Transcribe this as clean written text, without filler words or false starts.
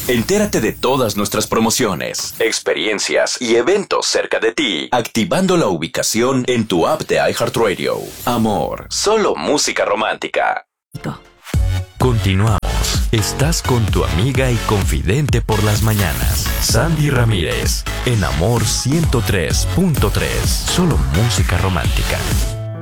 Entérate de todas nuestras promociones, experiencias y eventos cerca de ti, activando la ubicación en tu app de iHeartRadio. Amor, solo música romántica. Continuamos. Estás con tu amiga y confidente por las mañanas, Sandy Ramírez, en Amor 103.3. Solo música romántica.